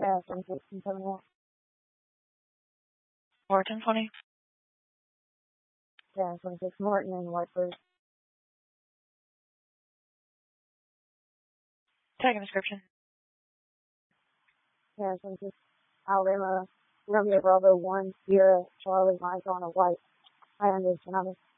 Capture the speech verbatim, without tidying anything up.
Yeah, twenty-six coming out. Or ten twenty. Yeah, twenty-six Morton and Whiteford. Tag and description. Yeah, twenty-six Alabama, Romeo Bravo one, Sierra, Charlie, Mike on a white. I understand.